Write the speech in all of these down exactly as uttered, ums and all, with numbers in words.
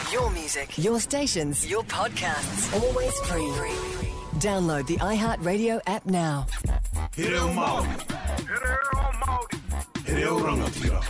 Your music, your stations, your podcasts, always free. Download the iHeartRadio app now. He reo Māori. He reo Māori. He reo rangatira.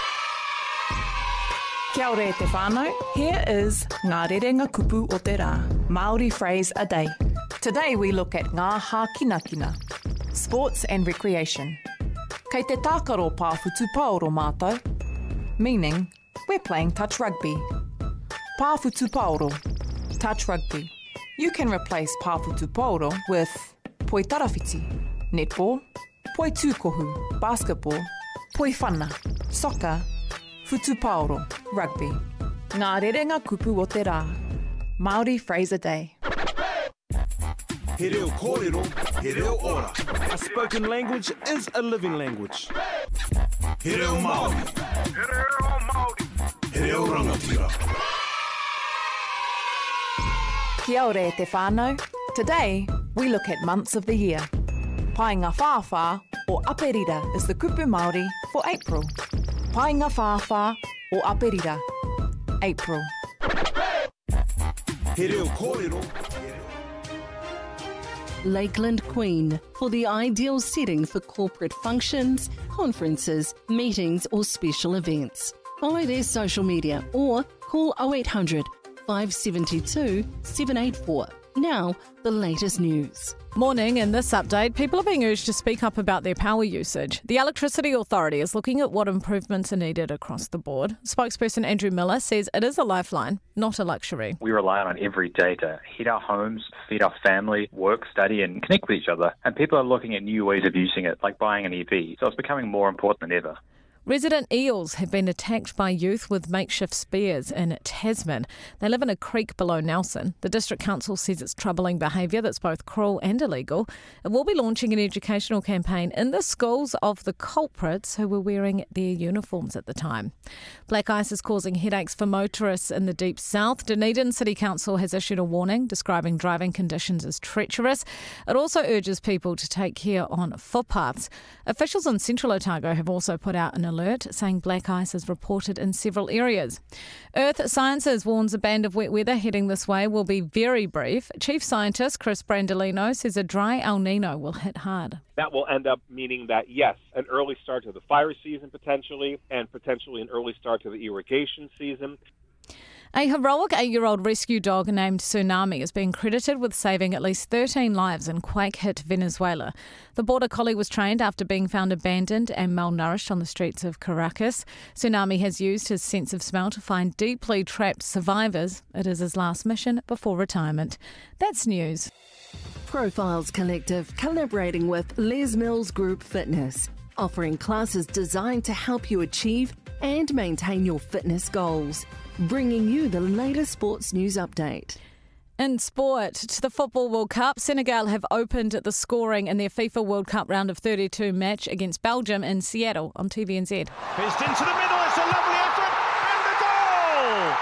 Kia ora te whānau. Here is Ngā Rerenga Kupu o te Rā, Māori phrase a day. Today we look at ngā hākinakina, sports and recreation. Kei te tākaro pāwhutu paoro mātou, meaning we're playing touch rugby. Pāwhutu paoro, touch rugby. You can replace pāwhutu paoro with poi tarawhiti, netball, poi tūkohu, basketball, poi whana, soccer, whutu paoro, rugby. Ngā rerenga kupu o te rā, Māori phrase a day. He reo kōrero, he reo ora. A spoken language is a living language. He reo Māori. He reo Māori. He reo rangatira. Kia ora te whānau. Today, we look at months of the year. Painga whāwhā or aperira is the kupu Māori for April. Painga whāwhā or aperira, April. He reo kōrero. Lakeland Queen, for the ideal setting for corporate functions, conferences, meetings or special events. Follow their social media or call oh eight hundred, five seven two, seven eight four. Now, the latest news. Morning. In this update, people are being urged to speak up about their power usage. The Electricity Authority is looking at what improvements are needed across the board. Spokesperson Andrew Miller says it is a lifeline, not a luxury. We rely on it every day to heat our homes, feed our family, work, study and connect with each other. And people are looking at new ways of using it, like buying an E V. So it's becoming more important than ever. Resident eels have been attacked by youth with makeshift spears in Tasman. They live in a creek below Nelson. The District Council says it's troubling behaviour that's both cruel and illegal. It will be launching an educational campaign in the schools of the culprits who were wearing their uniforms at the time. Black ice is causing headaches for motorists in the deep south. Dunedin City Council has issued a warning describing driving conditions as treacherous. It also urges people to take care on footpaths. Officials in Central Otago have also put out an alert saying black ice is reported in several areas. Earth Sciences warns a band of wet weather heading this way will be very brief. Chief Scientist Chris Brandolino says a dry El Nino will hit hard. That will end up meaning that, yes, an early start to the fire season potentially, and potentially an early start to the irrigation season. A heroic eight-year-old rescue dog named Tsunami is being credited with saving at least thirteen lives in quake-hit Venezuela. The border collie was trained after being found abandoned and malnourished on the streets of Caracas. Tsunami has used his sense of smell to find deeply trapped survivors. It is his last mission before retirement. That's news. Profiles Collective collaborating with Les Mills Group Fitness, offering classes designed to help you achieve and maintain your fitness goals. Bringing you the latest sports news update. In sport, to the Football World Cup, Senegal have opened the scoring in their FIFA World Cup round of thirty-two match against Belgium in Seattle on T V N Z. Fizzed into the middle, it's a lovely effort, and the goal!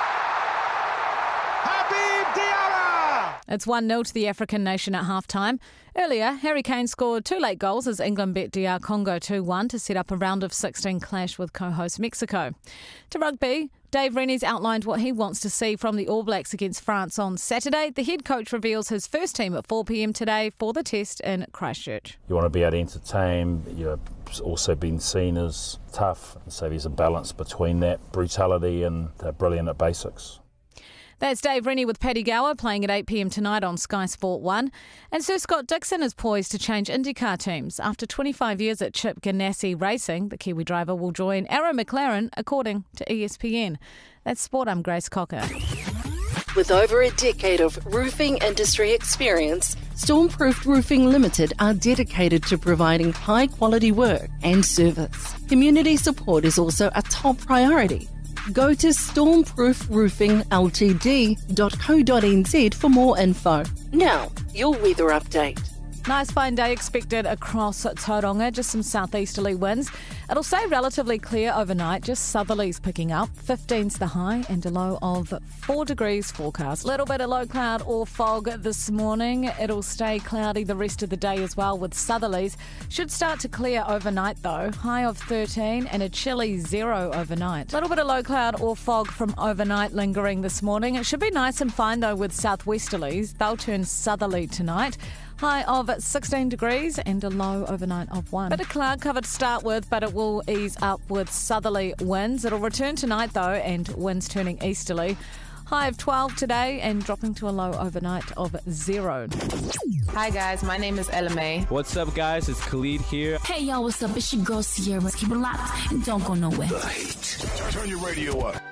Habib Diarra! It's one nil to the African nation at half-time. Earlier, Harry Kane scored two late goals as England beat D R Congo two one to set up a round of sixteen clash with co-host Mexico. To rugby, Dave Rennie's outlined what he wants to see from the All Blacks against France on Saturday. The head coach reveals his first team at four p m today for the test in Christchurch. You want to be able to entertain, you've also been seen as tough, so there's a balance between that brutality and uh, brilliant at basics. That's Dave Rennie with Paddy Gower playing at eight p m tonight on Sky Sport one. And Sir Scott Dixon is poised to change IndyCar teams. After twenty-five years at Chip Ganassi Racing, the Kiwi driver will join Arrow McLaren, according to E S P N. That's Sport, I'm Grace Cocker. With over a decade of roofing industry experience, Stormproof Roofing Limited are dedicated to providing high-quality work and service. Community support is also a top priority. Go to stormproof roofing l t d dot co dot n z for more info. Now, your weather update. Nice fine day expected across Tauranga, just some southeasterly winds. It'll stay relatively clear overnight, just southerlies picking up. fifteen's the high and a low of four degrees forecast. Little bit of low cloud or fog this morning. It'll stay cloudy the rest of the day as well with southerlies. Should start to clear overnight though. High of thirteen and a chilly zero overnight. Little bit of low cloud or fog from overnight lingering this morning. It should be nice and fine though with southwesterlies. They'll turn southerly tonight. High of sixteen degrees and a low overnight of one. Bit of cloud cover to start with, but it will ease up with southerly winds. It'll return tonight though, and winds turning easterly. High of twelve today and dropping to a low overnight of zero. Hi guys, my name is Ella May. What's up guys, it's Khalid here. Hey y'all, what's up? It's your girl Sierra. Keep it locked and don't go nowhere. The Heat. Turn your radio up.